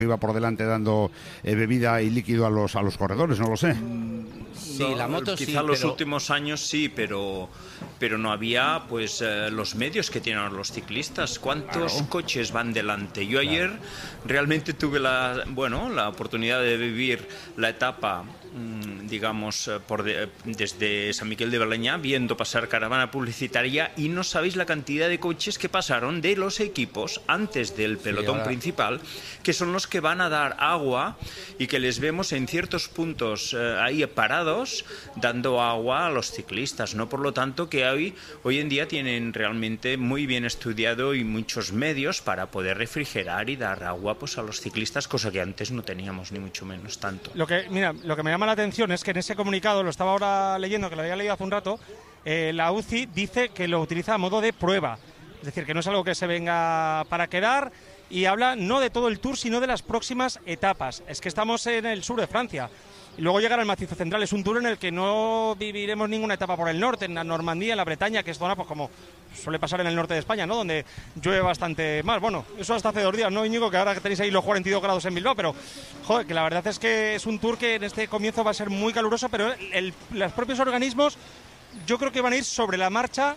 iba por delante dando bebida y líquido a los corredores, no lo sé. Sí, la moto sí, quizá los últimos años sí, pero no había pues los medios que tienen los ciclistas. ¿Cuántos coches van delante? Yo ayer realmente tuve la oportunidad de vivir la etapa, digamos, desde San Miquel de Baleñà, viendo pasar caravana publicitaria, y no sabéis la cantidad de coches que pasaron de los equipos antes del pelotón principal, que son los que van a dar agua y que les vemos en ciertos puntos ahí parados dando agua a los ciclistas, ¿no? Por lo tanto, que hoy en día tienen realmente muy bien estudiado y muchos medios para poder refrigerar y dar agua pues a los ciclistas, cosa que antes no teníamos ni mucho menos tanto. Lo que me llama la atención es que en ese comunicado, lo estaba ahora leyendo, que lo había leído hace un rato, la UCI dice que lo utiliza a modo de prueba, es decir, que no es algo que se venga para quedar, y habla no de todo el Tour, sino de las próximas etapas. Es que estamos en el sur de Francia. Y luego llegar al macizo central. Es un Tour en el que no viviremos ninguna etapa por el norte, en la Normandía, en la Bretaña, que es zona pues como suele pasar en el norte de España, ¿no? Donde llueve bastante más. Bueno, eso hasta hace 2 días, ¿no, Íñigo? Que ahora que tenéis ahí los 42 grados en Bilbao, pero joder, que la verdad es que es un Tour que en este comienzo va a ser muy caluroso, pero los propios organismos yo creo que van a ir sobre la marcha,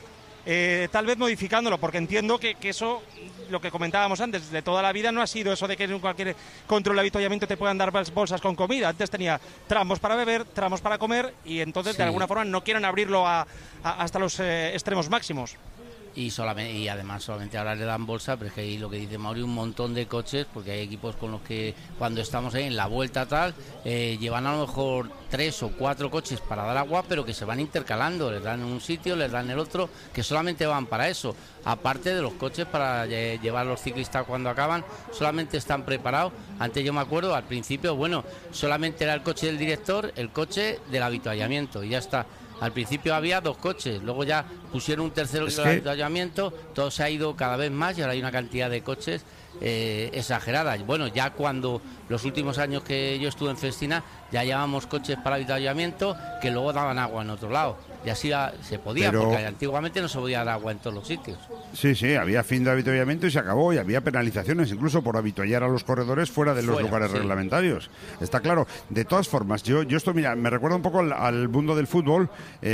tal vez modificándolo, porque entiendo que eso, lo que comentábamos antes, de toda la vida no ha sido eso de que en cualquier control de avituallamiento te puedan dar bolsas con comida. Antes tenía tramos para beber, tramos para comer, y entonces de alguna forma no quieren abrirlo hasta los extremos máximos. Y además solamente ahora le dan bolsa, pero es que ahí lo que dice Mauri, un montón de coches, porque hay equipos con los que cuando estamos ahí en la vuelta tal, llevan a lo mejor 3 o 4 coches para dar agua, pero que se van intercalando, les dan en un sitio, les dan en el otro, que solamente van para eso. Aparte de los coches para llevar a los ciclistas cuando acaban, solamente están preparados. Antes yo me acuerdo, al principio, solamente era el coche del director, el coche del avituallamiento, y ya está. Al principio había 2 coches, luego ya pusieron un tercero de avituallamiento, todo se ha ido cada vez más y ahora hay una cantidad de coches exagerada. Bueno, ya cuando los últimos años que yo estuve en Festina, ya llevábamos coches para avituallamiento que luego daban agua en otro lado. Y así se podía, porque antiguamente no se podía dar agua en todos los sitios. Sí, había fin de avituallamiento y se acabó, y había penalizaciones incluso por avituallar a los corredores fuera de los lugares reglamentarios. Está claro. De todas formas, yo esto, mira, me recuerda un poco al mundo del fútbol.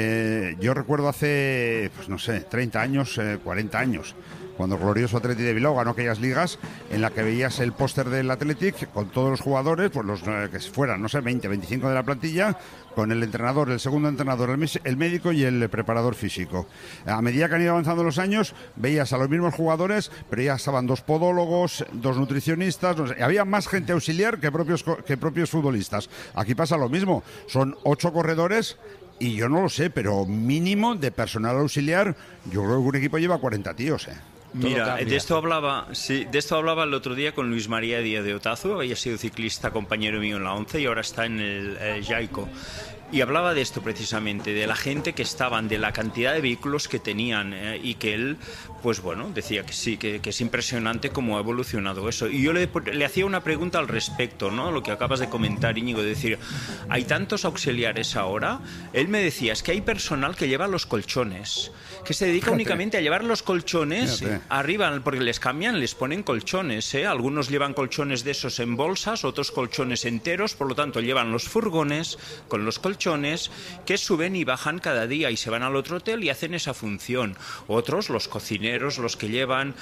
Yo recuerdo hace, pues no sé, 30 años, 40 años, cuando el glorioso Athletic de Bilbao ganó aquellas ligas en la que veías el póster del Athletic con todos los jugadores, pues los que fueran, no sé, 20, 25 de la plantilla, con el entrenador, el segundo entrenador, el médico y el preparador físico. A medida que han ido avanzando los años, veías a los mismos jugadores, pero ya estaban 2 podólogos, 2 nutricionistas, no sé, había más gente auxiliar que propios futbolistas. Aquí pasa lo mismo, son 8 corredores. Y yo no lo sé, pero mínimo de personal auxiliar, yo creo que un equipo lleva 40 tíos, Mira, de esto hablaba el otro día con Luis María Díaz de Otazu, había sido ciclista, compañero mío en la 11 y ahora está en el Jaico. Y hablaba de esto precisamente, de la gente que estaban, de la cantidad de vehículos que tenían, y que él, pues bueno, decía que sí, que es impresionante cómo ha evolucionado eso. Y yo le hacía una pregunta al respecto, ¿no? Lo que acabas de comentar, Íñigo, de decir, hay tantos auxiliares ahora. Él me decía, es que hay personal que lleva los colchones, que se dedica únicamente a llevar los colchones arriba, porque les cambian, les ponen colchones, Algunos llevan colchones de esos en bolsas, otros colchones enteros, por lo tanto llevan los furgones con los colchones que suben y bajan cada día y se van al otro hotel y hacen esa función. Otros, los cocineros, los que llevan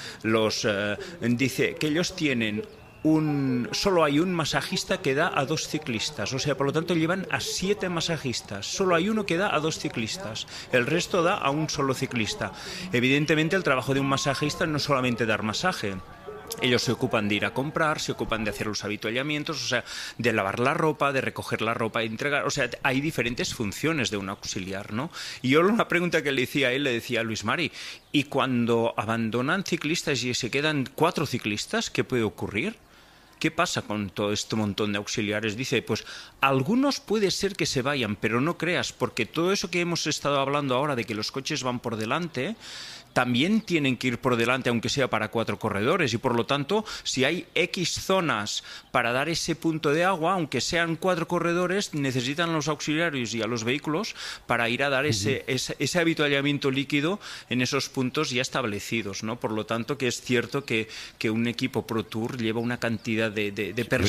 dice que ellos tienen solo hay un masajista que da a 2 ciclistas, o sea, por lo tanto llevan a 7 masajistas, solo hay uno que da a 2 ciclistas, el resto da a un solo ciclista. Evidentemente el trabajo de un masajista no es solamente dar masaje. Ellos se ocupan de ir a comprar, se ocupan de hacer los avituallamientos, o sea, de lavar la ropa, de recoger la ropa, de entregar, o sea, hay diferentes funciones de un auxiliar, ¿no? Y yo una pregunta que le decía a él, le decía a Luis Mari, ¿y cuando abandonan ciclistas y se quedan 4 ciclistas, qué puede ocurrir? ¿Qué pasa con todo este montón de auxiliares? Dice, pues algunos puede ser que se vayan, pero no creas, porque todo eso que hemos estado hablando ahora de que los coches van por delante, también tienen que ir por delante, aunque sea para 4 corredores, y por lo tanto, si hay X zonas para dar ese punto de agua, aunque sean 4 corredores, necesitan a los auxiliares y a los vehículos para ir a dar ese avituallamiento líquido en esos puntos ya establecidos, ¿no? Por lo tanto, que es cierto que un equipo Pro Tour lleva una cantidad de personal